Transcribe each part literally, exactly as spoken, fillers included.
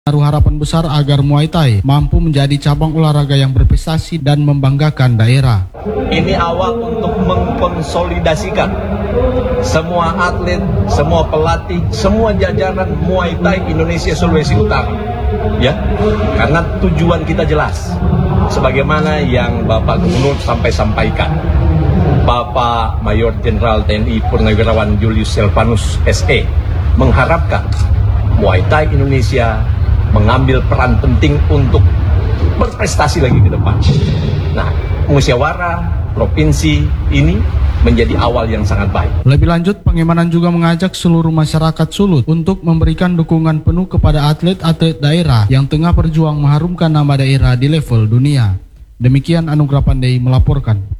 Menaruh harapan besar agar Muay Thai mampu menjadi cabang olahraga yang berprestasi dan membanggakan daerah. Ini awal untuk mengkonsolidasikan semua atlet, semua pelatih, semua jajaran Muay Thai Indonesia Sulawesi Utara. Ya, karena tujuan kita jelas. Sebagaimana yang Bapak Gubernur sampai sampaikan. Bapak Mayor Jenderal T N I Purnawirawan Julius Silvanus S E mengharapkan Muay Thai Indonesia mengambil peran penting untuk berprestasi lagi ke depan. Nah, musyawarah provinsi ini menjadi awal yang sangat baik. Lebih lanjut, Pengemanan juga mengajak seluruh masyarakat Sulut untuk memberikan dukungan penuh kepada atlet-atlet daerah yang tengah berjuang mengharumkan nama daerah di level dunia. Demikian Anugrah Pandey melaporkan.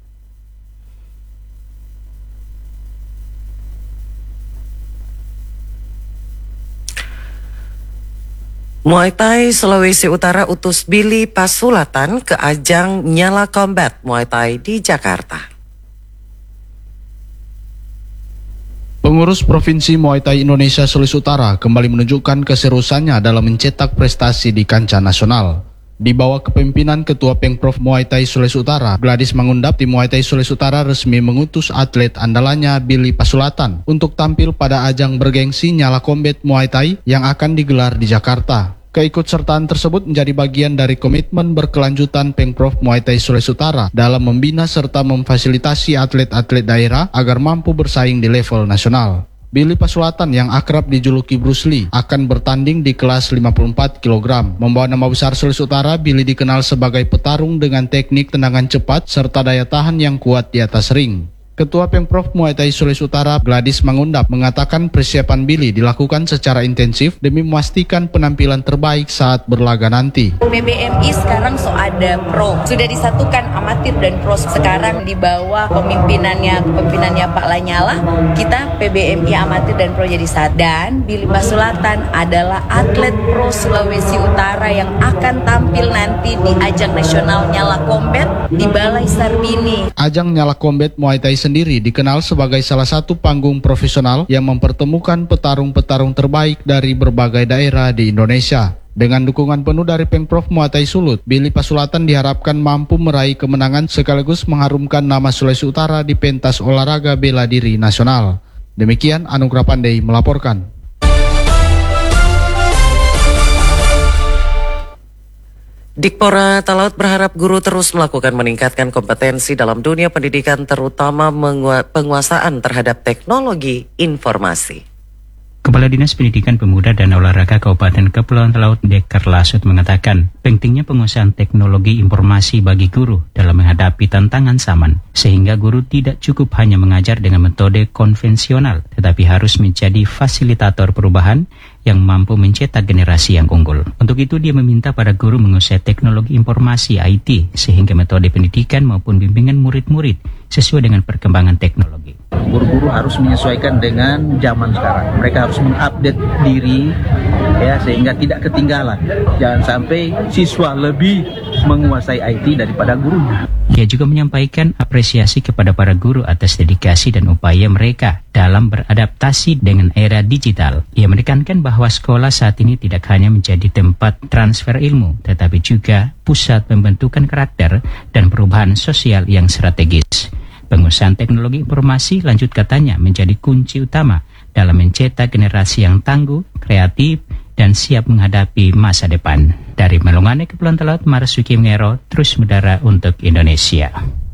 Muay Thai Sulawesi Utara utus Billy Pasulatan ke ajang Nyala Combat Muay Thai di Jakarta. Pengurus Provinsi Muay Thai Indonesia Sulawesi Utara kembali menunjukkan keseriusannya dalam mencetak prestasi di kancah nasional. Di bawah kepemimpinan Ketua Pengprov Muay Thai Sulawesi Utara, Gladys Mangundap, tim Muay Thai Sulawesi Utara resmi mengutus atlet andalannya Billy Pasulatan untuk tampil pada ajang bergengsi Nyala Combat Muay Thai yang akan digelar di Jakarta. Keikutsertaan tersebut menjadi bagian dari komitmen berkelanjutan Pengprov Muay Thai Sulawesi Utara dalam membina serta memfasilitasi atlet-atlet daerah agar mampu bersaing di level nasional. Billy Pasulatan yang akrab dijuluki Bruce Lee akan bertanding di kelas lima puluh empat kilogram. Membawa nama besar Sulawesi Utara, Billy dikenal sebagai petarung dengan teknik tendangan cepat serta daya tahan yang kuat di atas ring. Ketua Pengprov Muay Thai Sulawesi Utara, Gladys Mangundap, mengatakan persiapan Billy dilakukan secara intensif demi memastikan penampilan terbaik saat berlaga nanti. P B M I sekarang so ada pro, sudah disatukan amatir dan pro. Sekarang di bawah pemimpinannya pemimpinannya Pak Lanyala, kita P B M I amatir dan pro jadi satu. Dan Billy Pasulatan adalah atlet pro Sulawesi Utara yang akan tampil nanti di ajang nasional Nyala Combat di Balai Sarbini. Ajang Nyala Combat Muay Thai sendiri dikenal sebagai salah satu panggung profesional yang mempertemukan petarung-petarung terbaik dari berbagai daerah di Indonesia. Dengan dukungan penuh dari Pengprov Muay Thai Sulut, Billy Pasulatan diharapkan mampu meraih kemenangan sekaligus mengharumkan nama Sulawesi Utara di pentas olahraga bela diri nasional. Demikian Anugrah Pandey melaporkan. Dikpora Talaut berharap guru terus melakukan meningkatkan kompetensi dalam dunia pendidikan, terutama penguasaan terhadap teknologi informasi. Kepala Dinas Pendidikan Pemuda dan Olahraga Kabupaten Kepulauan Talaut Dekar Lasut mengatakan pentingnya penguasaan teknologi informasi bagi guru dalam menghadapi tantangan zaman, sehingga guru tidak cukup hanya mengajar dengan metode konvensional, tetapi harus menjadi fasilitator perubahan yang mampu mencetak generasi yang unggul. Untuk itu dia meminta para guru menguasai teknologi informasi I T sehingga metode pendidikan maupun bimbingan murid-murid sesuai dengan perkembangan teknologi. Guru-guru harus menyesuaikan dengan zaman sekarang. Mereka harus mengupdate diri ya sehingga tidak ketinggalan. Jangan sampai siswa lebih menguasai I T daripada gurunya. Dia juga menyampaikan apresiasi kepada para guru atas dedikasi dan upaya mereka dalam beradaptasi dengan era digital. Ia menekankan bahwa sekolah saat ini tidak hanya menjadi tempat transfer ilmu, tetapi juga pusat pembentukan karakter dan perubahan sosial yang strategis. Penguasaan teknologi informasi, lanjut katanya, menjadi kunci utama dalam mencetak generasi yang tangguh, kreatif, dan siap menghadapi masa depan. Dari Melongane Kepulauan Talaut, Marsuki Mengero, terus mendara untuk Indonesia.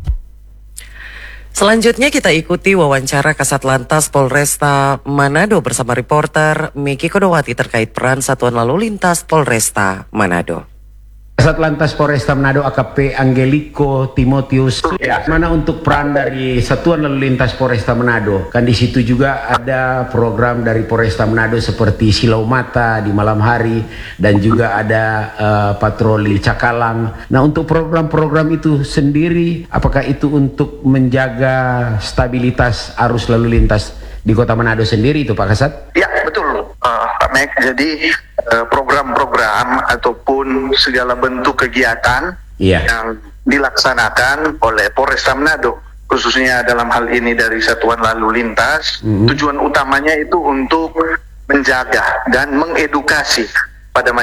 Selanjutnya kita ikuti wawancara Kasat Lantas Polresta Manado bersama reporter Miki Kodowati terkait peran Satuan Lalu Lintas Polresta Manado. Kasat Lantas Polresta Manado A K P Angelico Timotius, ya, mana untuk peran dari Satuan Lalu Lintas Polresta Manado? Kan di situ juga ada program dari Polresta Manado seperti Silau Mata di malam hari dan juga ada uh, patroli Cakalang. Nah, untuk program-program itu sendiri, apakah itu untuk menjaga stabilitas arus lalu lintas di Kota Manado sendiri itu Pak Kasat? Ya, betul uh, Pak Mek. Jadi uh, program-program ataupun segala bentuk kegiatan yeah. yang dilaksanakan oleh Polresta Manado, khususnya dalam hal ini dari Satuan Lalu Lintas, mm-hmm. tujuan utamanya itu untuk menjaga dan mengedukasi pada